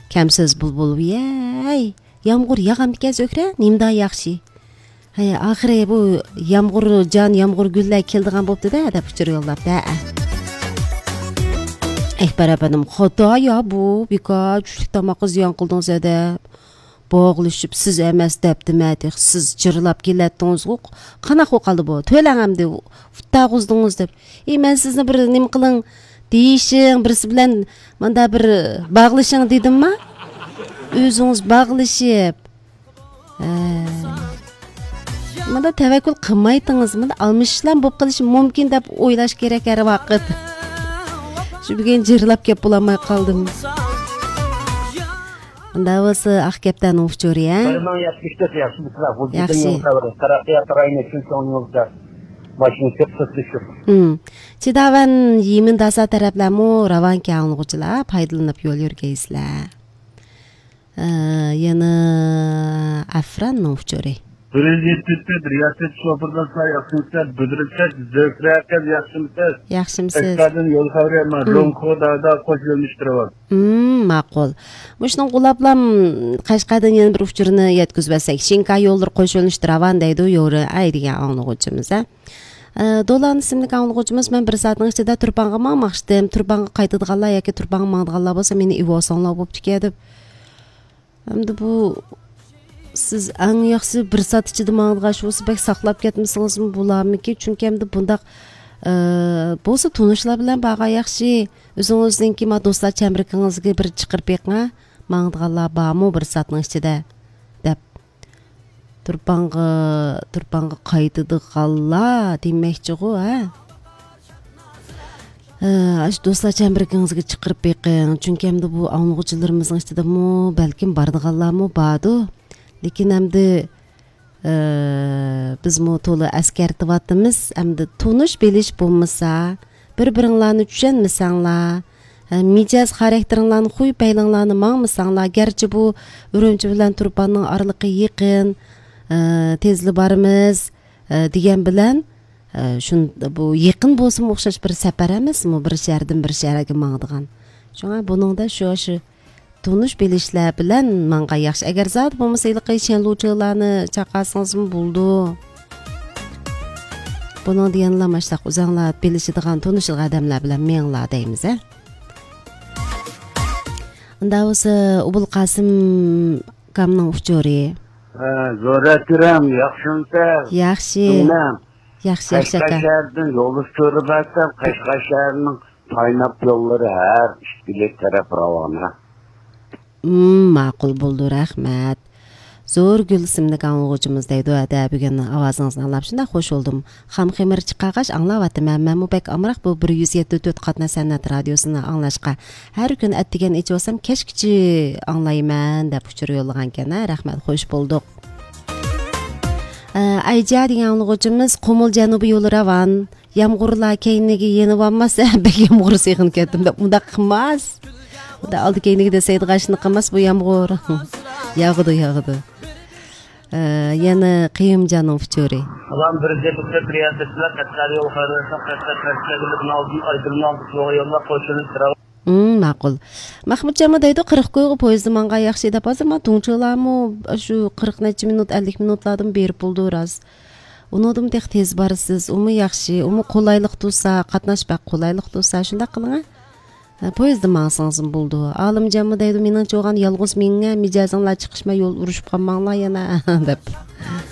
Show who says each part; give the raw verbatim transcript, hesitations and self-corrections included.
Speaker 1: Kamsiz bulbul ey, yağmur yağan ekan Zöhre, nimda yaxshi. Hay, oxiri bu yağmur jon, yağmur gullar keldigan bo'pti-da, deb uchur yo'llab da. Eh, barabanim, xudo ya bu, bika tushlik tomoqqa ziyon qildingiz edi. Bo'g'lishib siz emas debdimadi, siz jirlab kelatdingiz-ku. Qanaqa qoldi bu? To'lanamdi, futag'izdingiz deb. Ey, men sizni bir nim qiling, deyishing, birisi bilan menda bir bog'lashing dedim-mi? O'zingiz bog'lashib. Menda tavakkul qilmaydingiz, menda almishlar bo'lib qilishi mumkin deb o'ylash kerak har vaqt. Shu bugun jirlab kep bo'lamay qoldim. Davası Akgep'ten ufçuri ya.
Speaker 2: Ben yapmış da yapmış bu taraf. Bu dediğin yolda tarafiye tarayın için son yolda başını kepsiz düşür.
Speaker 1: Hmm. Çidavan yemin dasa taraflamu ravan kağınlıqçılar paydalanıp yol yürgeysler. Yana Afran ufçuri.
Speaker 2: Prezidentler, riyaset şoförler yaxşımsız, büdürler, zökrələr yaxşımsız.
Speaker 1: Yaxşımsız.
Speaker 2: Qadın yol xavrəmə, Ronkoda qoşulmuşdur var.
Speaker 1: Hmm, ma'qul. Muşning qulablam Qashqadan yana bir uchurni yetkazbasak, Shinka yo'llar qo'shilishdir avan deydi yo'ri ay degan anglag'uvchimiz a. Dolan ismli anglag'uvchimiz men bir soatning ichida Turpanga maqmaqshdim, Turpanga qaytadiganlar yoki Turpanga mangdiganlar bo'lsa meni ivosonlar bo'pti deb. Endi bu siz ang yaxshi bir soat ichida mangdigan shusi bek saqlab ketmisingizmi bo'larmiki? Chunki endi bundaq bo'lsa tunishlar bilan baga yaxshi o'zingizningki ma do'stlar chambrikingizga bir chiqirib beqing, mangdiganlar bormi bir soatning ichida deb. Turpanga Turpanga qaytadiganlar demoqchi-ku, ha. Aş do'stlar chambrikingizga chiqirib beqing, chunki endi bu anglag'uvchilarimizning ichida mo balkim bordiganlarmi bordi. Lekin endi biz mo to'la askartivatimiz, endi tunish bilish bo'lmasa, bir-biringlarni tushunmasanglar, mijoz xarakteringlarni, xuy paylinglarni mangmasanglar, garchi bu Urumchi bilan Turpanning oraliqi yaqin, tezli borimiz degan bilan shunda bu yaqin bo'lsa o'xshash bir safar emasmi, bir shahardan bir shaharga mangdigan. Shunga buningda shu shu tunish bilishlar bilan manga yaxshi. Agar zot bo'lmasa, ilqi shenluchilarni chaqasingizmi bo'ldi. Buni deyanlamashlar, uzanlar bilishadigan tunishli odamlar bilan menglar deymiz, a. Unda o'zi Ubul Qasim kamning uchuri.
Speaker 2: Ha, zo'ratiram, yaxshimsiz?
Speaker 1: Yaxshi. Yaxshi, yaxshi aka.
Speaker 2: Qashqadaryodan yo'lni ko'rib baksam, Qashqadaryoning qaynab yo'llari har ikki taraf ravona.
Speaker 1: Hmm, ma'qul bo'ldi, rahmat. Zo'r Gul ismli anglag'uvchimiz deydi ada bugun ovozingizni anglab shunda xush bo'ldim. Ham xemir chiqqach anglayapman. Men Mubak Amraq bu bir yuz yetmish to'rt qatna san'at radiosini anglashqa har kun atdigan icholsam kechkichi anglayman deb uchur yo'llagan ekan. Rahmat, xush bo'ldik. Ayja degan anglag'uvchimiz Qumul janubiy yo'li ravan. Yomg'irlar keyniga yenib olmasa, bek yomg'ir seqin ketdim deb unda qilmas. Unda oldi keyniga desaydi g'ashni qilmas bu yomg'ir. Yağdı, yağdı. Yana Qiyimjanov uchuri.
Speaker 2: Ulan bir deputat riyasetçiler Qashqadaryo yol xayriyasini Qashqadaryoga navzi aydırılan yo'llar qo'shilishdir.
Speaker 1: Hmm, ma'qul. Mahmudjon deydi qirq qo'ygu poyezdi menga yaxshi deb hozir men to'ngchilarmi shu qirq necha minut ellik minutlardan berib bo'ldi ras. Unodim dek tez barsiz, umi yaxshi, umi qulaylik tursa, qatnashbaq qulaylik tursa shunda qiling. Poyezdi mangsangiz bo'ldi. Olimjonmi deydi, mening cho'g'an yolg'iz menga mijozinglar chiqishma yo'l urishib qolmanglar yana deb.